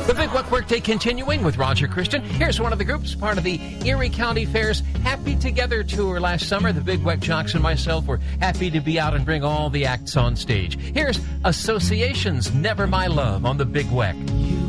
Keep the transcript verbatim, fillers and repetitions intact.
The Big Weck Workday continuing with Roger Christian. Here's one of the groups, part of the Erie County Fair's Happy Together tour last summer. The Big Weck Jocks and myself were happy to be out and bring all the acts on stage. Here's Association's Never My Love on the Big Weck. You